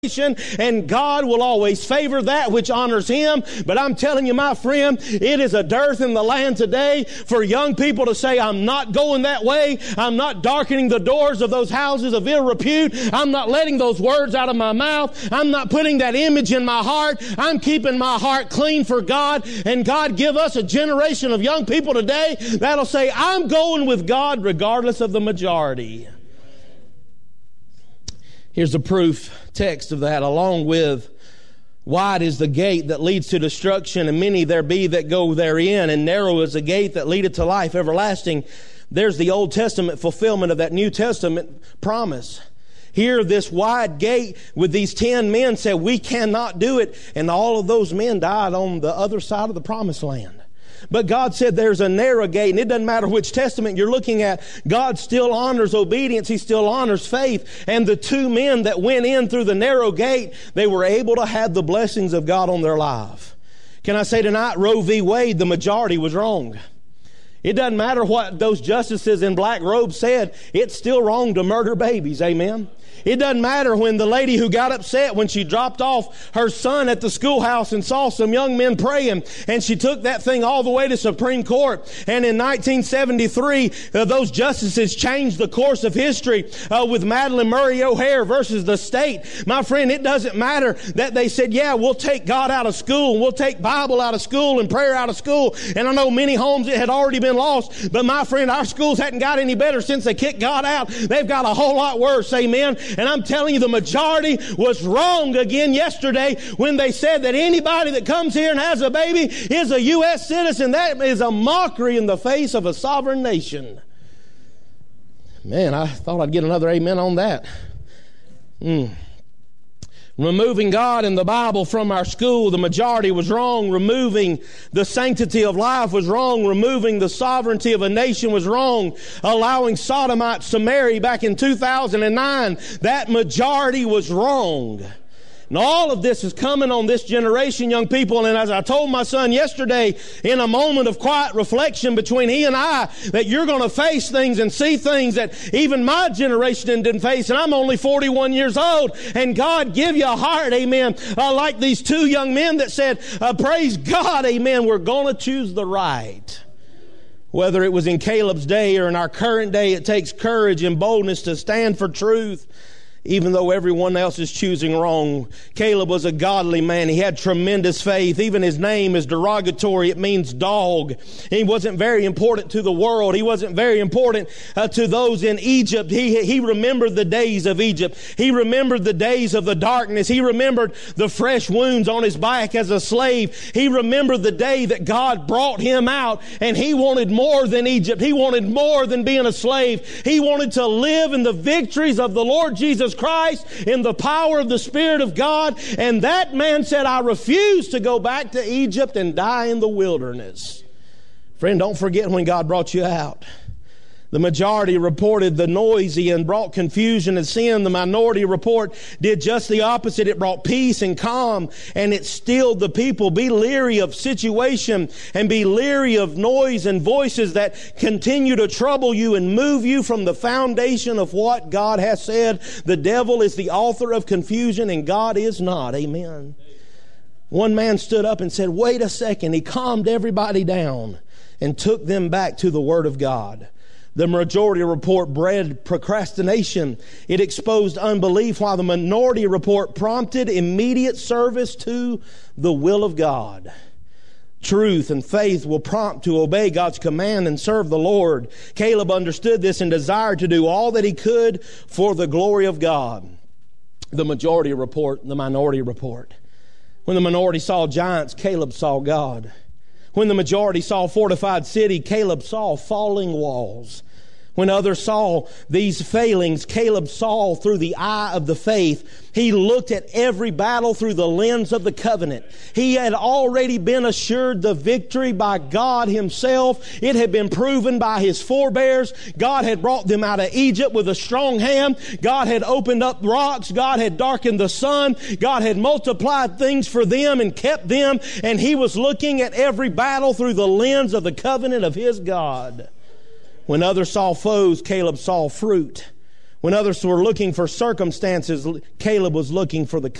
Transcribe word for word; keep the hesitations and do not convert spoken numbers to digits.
and God will always favor that which honors Him. But I'm telling you, my friend, it is a dearth in the land today for young people to say, I'm not going that way. I'm not darkening the doors of those houses of ill repute. I'm not letting those words out of my mouth. I'm not putting that image in my heart. I'm keeping my heart clean for God. And God give us a generation of young people today that'll say, I'm going with God regardless of the majority. Here's the proof text of that, along with, wide is the gate that leads to destruction, and many there be that go therein, and narrow is the gate that leadeth to life everlasting. There's the Old Testament fulfillment of that New Testament promise. Here, this wide gate with these ten men said, we cannot do it. And all of those men died on the other side of the promised land. But God said there's a narrow gate, and it doesn't matter which testament you're looking at. God still honors obedience. He still honors faith. And the two men that went in through the narrow gate, they were able to have the blessings of God on their life. Can I say tonight, Roe v. Wade, the majority was wrong. It doesn't matter what those justices in black robes said. It's still wrong to murder babies. Amen. It doesn't matter when the lady who got upset when she dropped off her son at the schoolhouse and saw some young men praying, and she took that thing all the way to Supreme Court. And in nineteen seventy-three, uh, those justices changed the course of history uh, with Madalyn Murray O'Hair versus the state. My friend, it doesn't matter that they said, yeah, we'll take God out of school, and we'll take Bible out of school and prayer out of school. And I know many homes it had already been lost, but my friend, our schools hadn't got any better since they kicked God out. They've got a whole lot worse. Amen. And I'm telling you, the majority was wrong again yesterday when they said that anybody that comes here and has a baby is a U S citizen. That is a mockery in the face of a sovereign nation. Man, I thought I'd get another amen on that. Mm. Removing God and the Bible from our school, the majority was wrong. Removing the sanctity of life was wrong. Removing the sovereignty of a nation was wrong. Allowing sodomites to marry back in two thousand nine, that majority was wrong. And all of this is coming on this generation, young people. And as I told my son yesterday, in a moment of quiet reflection between he and I, that you're going to face things and see things that even my generation didn't face. And I'm only forty-one years old. And God give you a heart, amen, uh, like these two young men that said, uh, praise God, amen, we're going to choose the right. Whether it was in Caleb's day or in our current day, it takes courage and boldness to stand for truth, even though everyone else is choosing wrong. Caleb was a godly man. He had tremendous faith. Even his name is derogatory. It means dog. He wasn't very important to the world. He wasn't very important uh, to those in Egypt. He, he remembered the days of Egypt. He remembered the days of the darkness. He remembered the fresh wounds on his back as a slave. He remembered the day that God brought him out, and he wanted more than Egypt. He wanted more than being a slave. He wanted to live in the victories of the Lord Jesus Christ, in the power of the Spirit of God. And that man said, I refuse to go back to Egypt and die in the wilderness. Friend, don't forget when God brought you out. The majority reported the noisy and brought confusion and sin. The minority report did just the opposite. It brought peace and calm, and it stilled the people. Be leery of situation and be leery of noise and voices that continue to trouble you and move you from the foundation of what God has said. The devil is the author of confusion, and God is not. Amen. One man stood up and said, wait a second. He calmed everybody down and took them back to the Word of God. The majority report bred procrastination. It exposed unbelief, while the minority report prompted immediate service to the will of God. Truth and faith will prompt to obey God's command and serve the Lord. Caleb understood this and desired to do all that he could for the glory of God. The majority report, the minority report. When the minority saw giants, Caleb saw God. When the majority saw a fortified city, Caleb saw falling walls. When others saw these failings, Caleb saw through the eye of the faith. He looked at every battle through the lens of the covenant. He had already been assured the victory by God Himself. It had been proven by his forebears. God had brought them out of Egypt with a strong hand. God had opened up rocks. God had darkened the sun. God had multiplied things for them and kept them. And he was looking at every battle through the lens of the covenant of his God. When others saw foes, Caleb saw fruit. When others were looking for circumstances, Caleb was looking for the